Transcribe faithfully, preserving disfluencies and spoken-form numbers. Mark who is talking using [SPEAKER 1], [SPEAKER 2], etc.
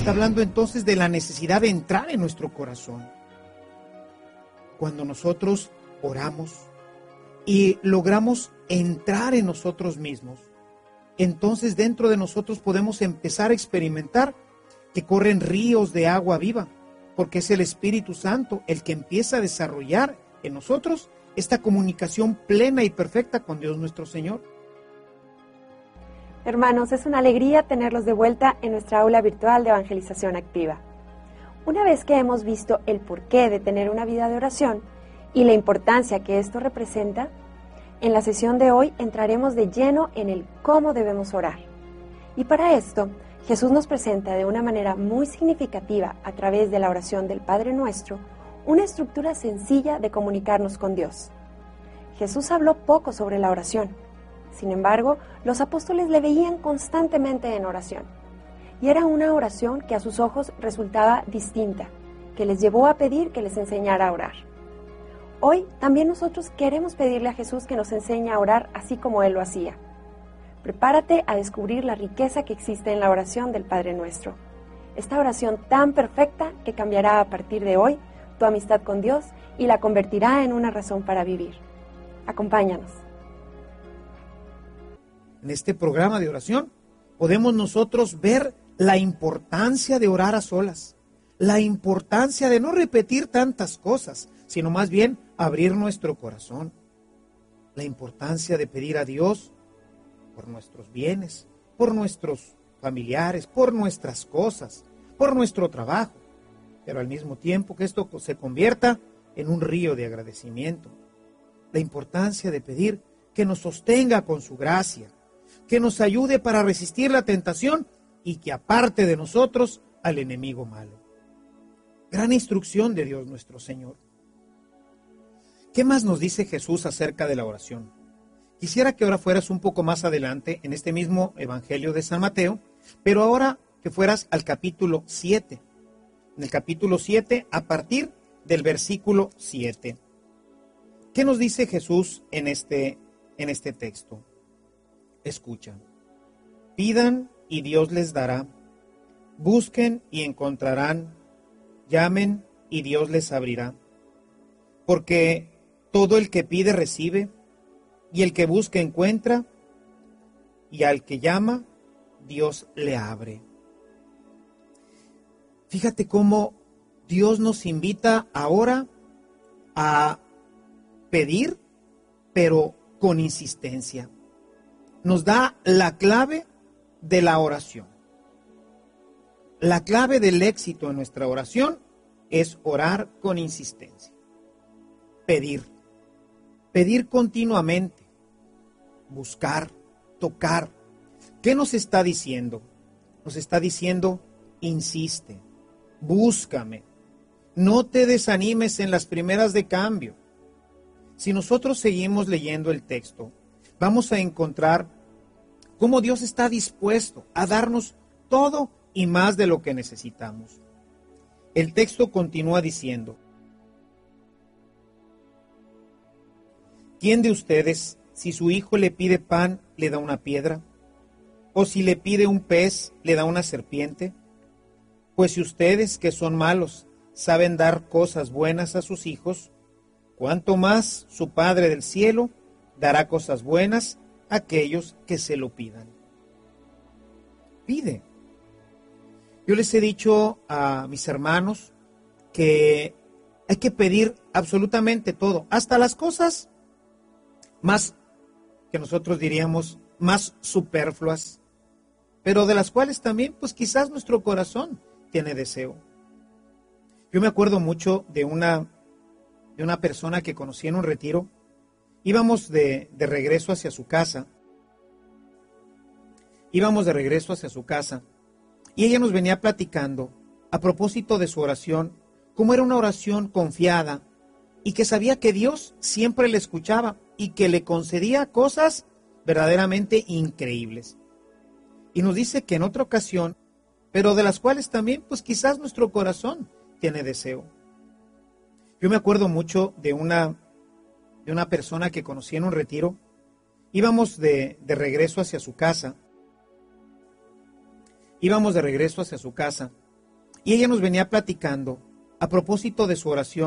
[SPEAKER 1] Está hablando entonces de la necesidad de entrar en nuestro corazón. Cuando nosotros oramos y logramos entrar en nosotros mismos, entonces dentro de nosotros podemos empezar a experimentar que corren ríos de agua viva, porque es el Espíritu Santo el que empieza a desarrollar en nosotros esta comunicación plena y perfecta con Dios nuestro Señor.
[SPEAKER 2] Hermanos, es una alegría tenerlos de vuelta en nuestra aula virtual de evangelización activa. Una vez que hemos visto el porqué de tener una vida de oración y la importancia que esto representa, en la sesión de hoy entraremos de lleno en el cómo debemos orar. Y para esto, Jesús nos presenta de una manera muy significativa a través de la oración del Padre Nuestro, una estructura sencilla de comunicarnos con Dios. Jesús habló poco sobre la oración. Sin embargo, los apóstoles le veían constantemente en oración. Y era una oración que a sus ojos resultaba distinta, que les llevó a pedir que les enseñara a orar. Hoy también nosotros queremos pedirle a Jesús que nos enseñe a orar así como Él lo hacía. Prepárate a descubrir la riqueza que existe en la oración del Padre Nuestro. Esta oración tan perfecta que cambiará a partir de hoy tu amistad con Dios y la convertirá en una razón para vivir. Acompáñanos.
[SPEAKER 1] En este programa de oración podemos nosotros ver la importancia de orar a solas, la importancia de no repetir tantas cosas, sino más bien abrir nuestro corazón, la importancia de pedir a Dios por nuestros bienes, por nuestros familiares, por nuestras cosas, por nuestro trabajo, pero al mismo tiempo que esto se convierta en un río de agradecimiento, la importancia de pedir que nos sostenga con su gracia, que nos ayude para resistir la tentación y que aparte de nosotros al enemigo malo. Gran instrucción de Dios nuestro Señor. ¿Qué más nos dice Jesús acerca de la oración? Quisiera que ahora fueras un poco más adelante en este mismo Evangelio de San Mateo, pero ahora que fueras al capítulo siete. En el capítulo siete, a partir del versículo siete. ¿Qué nos dice Jesús en este, en este texto? Escucha. Pidan y Dios les dará. Busquen y encontrarán. Llamen y Dios les abrirá. Porque todo el que pide recibe, y el que busca encuentra, y al que llama, Dios le abre. Fíjate cómo Dios nos invita ahora a pedir, pero con insistencia. Nos da la clave de la oración. La clave del éxito en nuestra oración es orar con insistencia. Pedir. Pedir continuamente. Buscar, tocar. ¿Qué nos está diciendo? Nos está diciendo, insiste, búscame. No te desanimes en las primeras de cambio. Si nosotros seguimos leyendo el texto, vamos a encontrar cómo Dios está dispuesto a darnos todo y más de lo que necesitamos. El texto continúa diciendo, ¿quién de ustedes, si su hijo le pide pan, le da una piedra? ¿O si le pide un pez, le da una serpiente? Pues si ustedes, que son malos, saben dar cosas buenas a sus hijos, ¿cuánto más su Padre del cielo dará cosas buenas a aquellos que se lo pidan? Pide. Yo les he dicho a mis hermanos que hay que pedir absolutamente todo, hasta las cosas más, que nosotros diríamos, más superfluas, pero de las cuales también, pues quizás nuestro corazón tiene deseo. Yo me acuerdo mucho de una, de una persona que conocí en un retiro. Íbamos de, de regreso hacia su casa, íbamos de regreso hacia su casa, y ella nos venía platicando, a propósito de su oración, cómo era una oración confiada, y que sabía que Dios siempre le escuchaba, y que le concedía cosas verdaderamente increíbles. Y nos dice que en otra ocasión, pero de las cuales también, pues quizás nuestro corazón tiene deseo. Yo me acuerdo mucho de una, de una persona que conocí en un retiro. Íbamos de, de regreso hacia su casa. Íbamos de regreso hacia su casa. y ella nos venía platicando a propósito de su oración